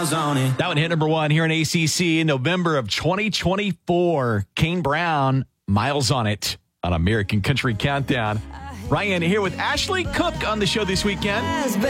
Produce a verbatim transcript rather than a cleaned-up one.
miles on it. That one hit number one here in A C C in November of twenty twenty-four. Kane Brown, Miles on It on American Country Countdown. Ryan here with Ashley Cook on the show this weekend.